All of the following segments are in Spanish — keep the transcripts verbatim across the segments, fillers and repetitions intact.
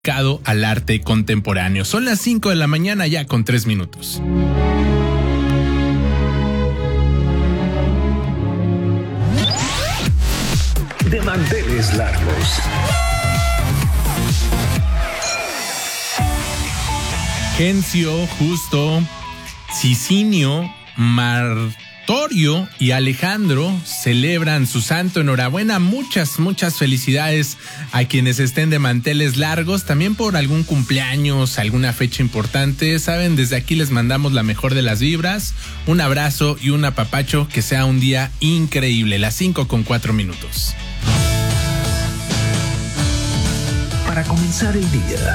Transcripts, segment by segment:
al arte contemporáneo. Son las cinco de la mañana ya con tres minutos. De manteles largos. Gencio, Justo, Cicinio, Martorio y Alejandro celebran su santo. Enhorabuena, muchas, muchas felicidades a quienes estén de manteles largos, también por algún cumpleaños, alguna fecha importante. Saben, desde aquí les mandamos la mejor de las vibras, un abrazo y un apapacho, que sea un día increíble. Las cinco con cuatro minutos. Para comenzar el día.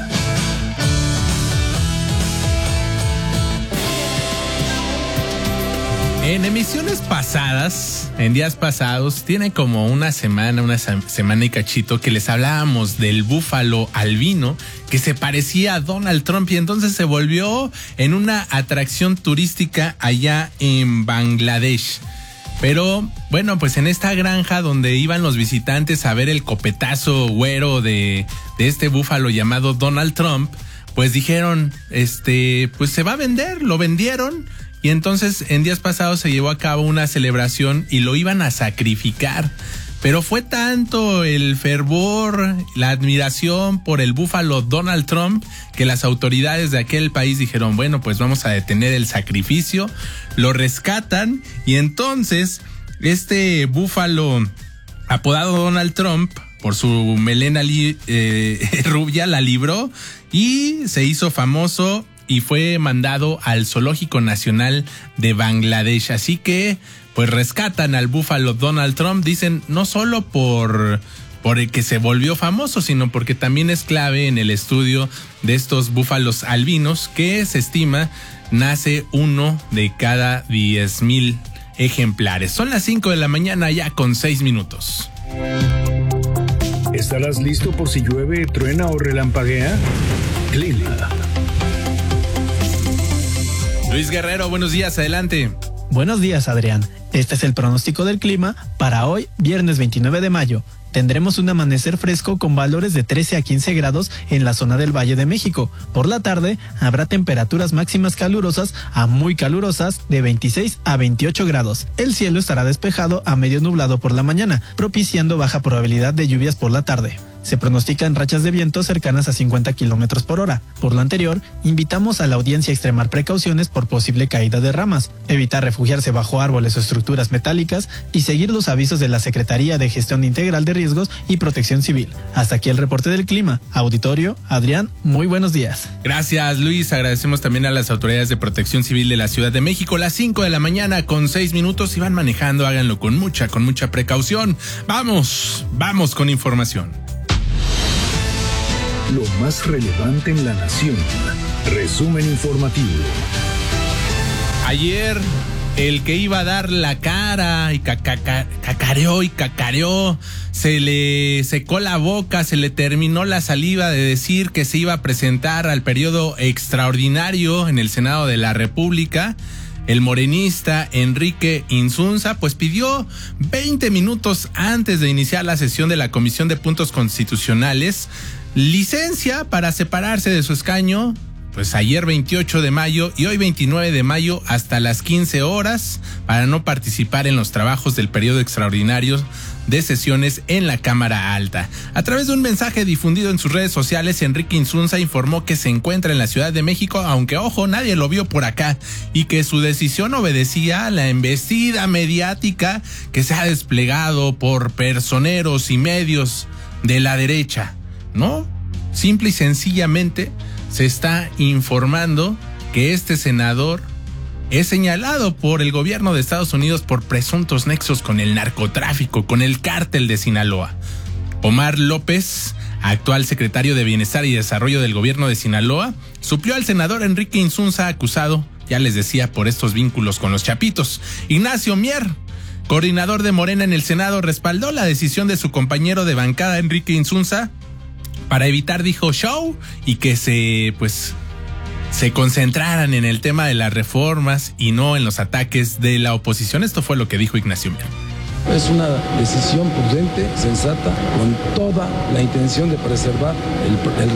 En emisiones pasadas, en días pasados, tiene como una semana, una semana y cachito, que les hablábamos del búfalo albino que se parecía a Donald Trump, y entonces se volvió en una atracción turística allá en Bangladesh. Pero bueno, pues en esta granja donde iban los visitantes a ver el copetazo güero de, de este búfalo llamado Donald Trump, pues dijeron, este, pues se va a vender, lo vendieron. Y entonces en días pasados se llevó a cabo una celebración y lo iban a sacrificar. Pero fue tanto el fervor, la admiración por el búfalo Donald Trump, que las autoridades de aquel país dijeron, bueno, pues vamos a detener el sacrificio. Lo rescatan y entonces este búfalo apodado Donald Trump, por su melena li, eh, rubia, la libró y se hizo famoso y fue mandado al Zoológico Nacional de Bangladesh. Así que, pues rescatan al búfalo Donald Trump, dicen, no solo por, por el que se volvió famoso, sino porque también es clave en el estudio de estos búfalos albinos, que se estima nace uno de cada diez mil ejemplares. Son las cinco de la mañana ya con seis minutos. ¿Estarás listo por si llueve, truena o relampaguea? Clima. Luis Guerrero, buenos días, adelante. Buenos días, Adrián. Este es el pronóstico del clima para hoy, viernes veintinueve de mayo. Tendremos un amanecer fresco con valores de trece a quince grados en la zona del Valle de México. Por la tarde habrá temperaturas máximas calurosas a muy calurosas de veintiséis a veintiocho grados. El cielo estará despejado a medio nublado por la mañana, propiciando baja probabilidad de lluvias por la tarde. Se pronostican rachas de viento cercanas a cincuenta kilómetros por hora. Por lo anterior, invitamos a la audiencia a extremar precauciones por posible caída de ramas, evitar refugiarse bajo árboles o estructuras metálicas y seguir los avisos de la Secretaría de Gestión Integral de Riesgos y Protección Civil. Hasta aquí el reporte del clima. Auditorio, Adrián, muy buenos días. Gracias, Luis. Agradecemos también a las autoridades de Protección Civil de la Ciudad de México. Las cinco de la mañana con seis minutos. Si van manejando, háganlo con mucha, con mucha precaución. Vamos, vamos con información. Lo más relevante en la nación. Resumen informativo. Ayer, el que iba a dar la cara y caca- cacareó y cacareó, se le secó la boca, se le terminó la saliva de decir que se iba a presentar al periodo extraordinario en el Senado de la República. El morenista Enrique Insunza pues pidió veinte minutos antes de iniciar la sesión de la Comisión de Puntos Constitucionales licencia para separarse de su escaño, pues ayer veintiocho de mayo y hoy veintinueve de mayo hasta las quince horas para no participar en los trabajos del periodo extraordinario de sesiones en la Cámara Alta. A través de un mensaje difundido en sus redes sociales, Enrique Insunza informó que se encuentra en la Ciudad de México, aunque ojo, nadie lo vio por acá, y que su decisión obedecía a la embestida mediática que se ha desplegado por personeros y medios de la derecha. No, simple y sencillamente se está informando que este senador es señalado por el gobierno de Estados Unidos por presuntos nexos con el narcotráfico, con el cártel de Sinaloa. Omar López, actual secretario de Bienestar y Desarrollo del gobierno de Sinaloa, suplió al senador Enrique Insunza, acusado, ya les decía, por estos vínculos con los chapitos. Ignacio Mier, coordinador de Morena en el Senado, respaldó la decisión de su compañero de bancada Enrique Insunza para evitar, dijo, show y que se, pues, se concentraran en el tema de las reformas y no en los ataques de la oposición. Esto fue lo que dijo Ignacio Mier. Es una decisión prudente, sensata, con toda la intención de preservar el, el